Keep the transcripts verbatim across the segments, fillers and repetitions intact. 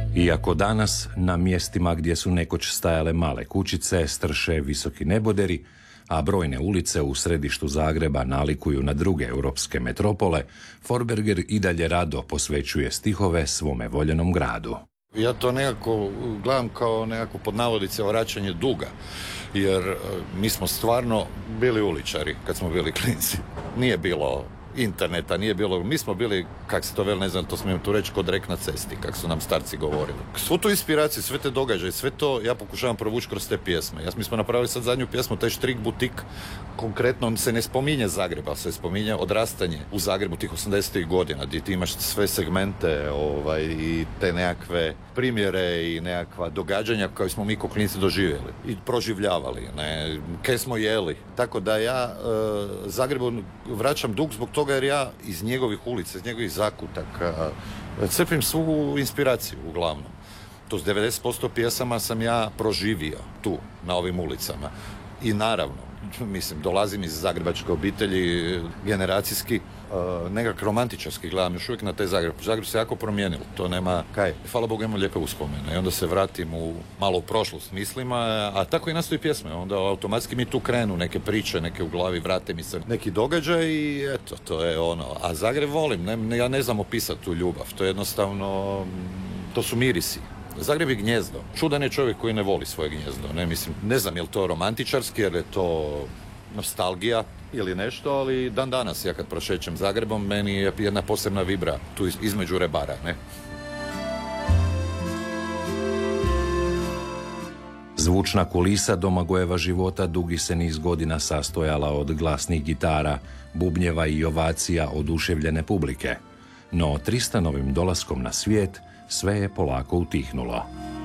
Iako danas na mjestima gdje su nekoć stajale male kućice strše visoki neboderi, a brojne ulice u središtu Zagreba nalikuju na druge europske metropole, Forberger i dalje rado posvećuje stihove svome voljenom gradu. Ja to nekako gledam kao nekako pod navodice vraćanje duga, jer mi smo stvarno bili uličari kad smo bili klinci. Nije bilo interneta, nije bilo, mi smo bili, kak se to veli, ne znam, to smijem tu reći, kod rek na cesti, kak su nam starci govorili. Svu tu inspiraciju, sve te događaje, sve to ja pokušavam provući kroz te pjesme. Ja, mi smo napravili sad zadnju pjesmu, taj Štrik butik, konkretno se ne spominje Zagreb, ali se spominje odrastanje u Zagrebu tih osamdesetih godina, gdje ti imaš sve segmente ovaj, i te nekakve primjere i nekakva događanja koje smo mi ko klinici doživjeli i proživljavali, ne, kaj smo jeli. Tako da ja e, Zagrebu vraćam dug zbog toga jer ja iz njegovih ulica, iz njegovih zakutaka crpim svu inspiraciju uglavnom. To s devedeset posto pjesama sam ja proživio tu, na ovim ulicama. I naravno, mislim, dolazim iz zagrebačke obitelji, generacijski, uh, nekak romantičarski gledam još uvijek na taj Zagreb. Zagreb se jako promijenilo, to nema kaj. Hvala Bogu, imamo lijepe uspomene i onda se vratim u, malo u prošlost mislima, a tako i nastaju pjesme. Onda automatski mi tu krenu neke priče, neke u glavi, vrate mi se neki događaj i eto, to je ono. A Zagreb volim, ne, ja ne znam opisati tu ljubav, to je jednostavno, to su mirisi. Zagreb je gnjezdo. Čudan je čovjek koji ne voli svoje gnjezdo. Ne, mislim, ne znam je li to romantičarski, jer je to nostalgija ili nešto, ali dan danas ja kad prošećem Zagrebom, meni je jedna posebna vibra tu između rebara, ne? Zvučna kulisa Domagojeva života dugi se niz godina sastojala od glasnih gitara, bubnjeva i ovacija oduševljene publike. No Tristanovim dolaskom na svijet sve je polako utihnulo.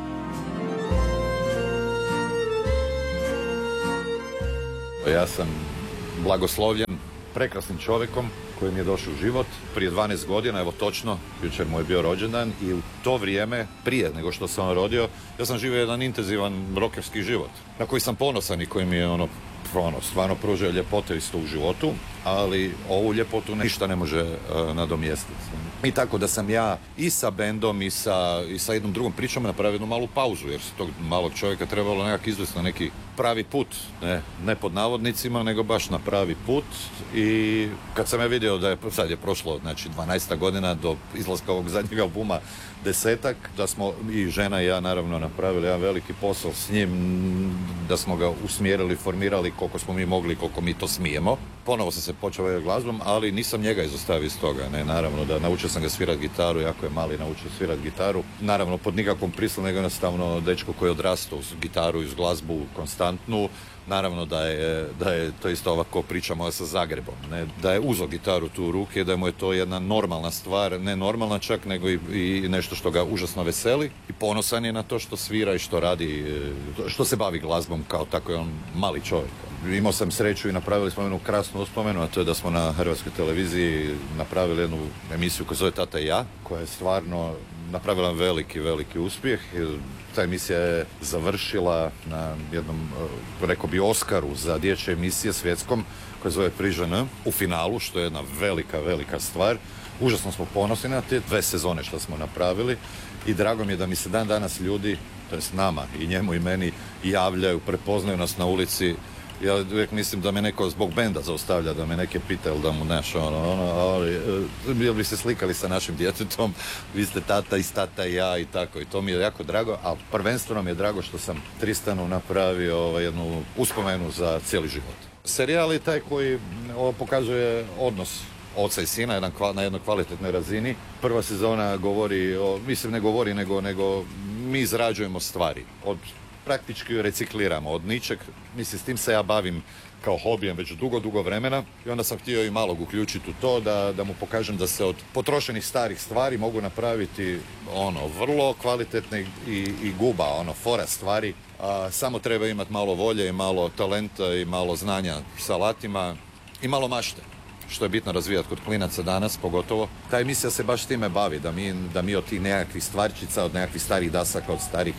Ja sam blagoslovljen prekrasnim čovjekom koji mi je došao u život prije dvanaest godina, evo točno, jučer mu je bio rođendan i u to vrijeme, prije nego što sam rodio, ja sam živio jedan intenzivan rokerski život, na koji sam ponosan i koji mi je ono, ono stvarno pružio ljepote isto u životu, ali ovu ljepotu ništa ne može uh, nadomjestiti. I tako da sam ja i sa bendom i sa, i sa jednom drugom pričom napravio jednu malu pauzu, jer se tog malog čovjeka trebalo nekak izvesti na neki pravi put, ne, ne pod navodnicima, nego baš na pravi put. I kad sam ja vidio da je, sad je prošlo, znači dvanaest godina do izlaska ovog zadnjeg albuma, desetak, da smo i žena i ja naravno napravili jedan veliki posao s njim, da smo ga usmjerili, formirali koliko smo mi mogli, koliko mi to smijemo. Ponovo sam se počeo baviti glazbom, ali nisam njega izostavio iz toga, ne, naravno da naučio sam ga svirati gitaru, jako je mali naučio svirati gitaru, naravno pod nikakvom prisilom, nego jednostavno dečko koji je odrastao uz gitaru i uz glazbu konstantnu. Naravno da je, da je to isto ovako priča moja sa Zagrebom, ne? Da je uzeo gitaru tu u ruke, da mu je to jedna normalna stvar, ne normalna čak, nego i, i nešto što ga užasno veseli i ponosan je na to što svira i što radi, što se bavi glazbom kao tako je on mali čovjek. Imao sam sreću i napravili smo jednu krasnu uspomenu, a to je da smo na Hrvatskoj televiziji napravili jednu emisiju koja zove Tata i ja, koja je stvarno napravila veliki, veliki uspjeh. Ta emisija je završila na jednom, rekao bi, Oskaru za dječje emisije svjetskom, koja zove Prižana, u finalu, što je jedna velika, velika stvar. Užasno smo ponosni na te dve sezone što smo napravili i drago mi je da mi se dan danas ljudi, to jest nama i njemu i meni, javljaju, prepoznaju nas na ulici. Ja uvijek mislim da me neko zbog benda zaustavlja, da me neke pita ili da mu neš ono, ono, ali bili bi se slikali sa našim djetetom, vi ste tata i tata i ja i tako, i to mi je jako drago, a prvenstveno mi je drago što sam Tristanu napravio ovaj, jednu uspomenu za cijeli život. Serijal je taj koji ovo, pokazuje odnos oca i sina jedan, na jednoj kvalitetnoj razini. Prva sezona govori, o, mislim ne govori, nego, nego mi izrađujemo stvari od praktički recikliramo od ničeg. Mislim, s tim se ja bavim kao hobijem već dugo, dugo vremena i onda sam htio i malog uključiti u to da, da mu pokažem da se od potrošenih starih stvari mogu napraviti ono vrlo kvalitetne i, i guba, ono fora stvari. A, samo treba imati malo volje i malo talenta i malo znanja s alatima i malo mašte, što je bitno razvijati kod klinaca danas pogotovo. Ta emisija se baš time bavi, da mi, da mi od tih nekakvih stvarčica, od nekakvih starih dasaka, od starih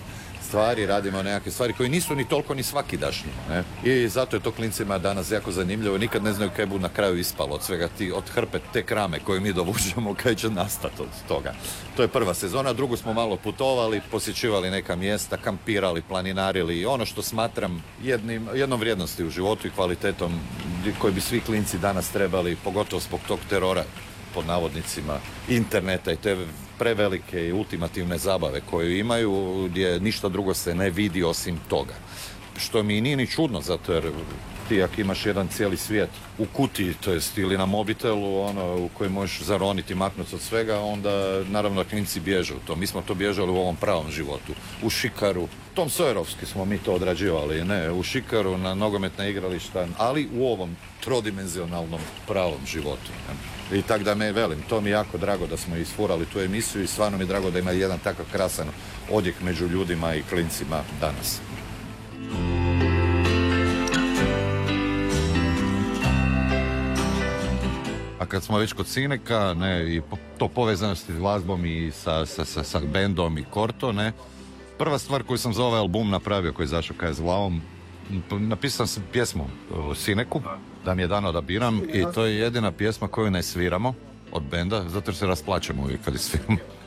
stvari, radimo nekakve stvari koje nisu ni toliko ni svakidašnje. Ne? I zato je to klincima danas jako zanimljivo. Nikad ne znaju kaj bu na kraju ispalo od svega ti, od hrpe te krame koje mi dovučemo, kaj će nastati od toga. To je prva sezona. Drugu smo malo putovali, posjećivali neka mjesta, kampirali, planinarili i ono što smatram jednim, jednom vrijednosti u životu i kvalitetom koji bi svi klinci danas trebali, pogotovo zbog tog terora pod navodnicima interneta i te prevelike i ultimativne zabave koju imaju, gdje ništa drugo se ne vidi osim toga. Što mi nije ni čudno, zato jer ti ako imaš jedan cijeli svijet u kutiji, to jest ili na mobitelu, ono, u kojem možeš zaroniti, maknuti od svega, onda naravno klinci bježe u to. Mi smo to bježali u ovom pravom životu. U šikaru, Tom Sojerovski smo mi to odrađivali, ne, u šikaru, na nogometna igrališta, ali u ovom trodimenzionalnom pravom životu. Ne. I tak da me velim, to mi je jako drago da smo isfurali tu emisiju i stvarno mi je drago da ima jedan takav krasan odjek među ljudima i klincima danas. A kad smo već kod Cineka, ne, i to povezanosti s glazbom i sa, sa, sa, sa bendom i Korto, ne, prva stvar koju sam za ovaj album napravio, koji je zašao kaj s glavom, napisao sam pjesmu o Cineku, da mi je dano da biram, i to je jedina pjesma koju ne sviramo od benda, zato jer se rasplačemo uvijek kad je sviramo.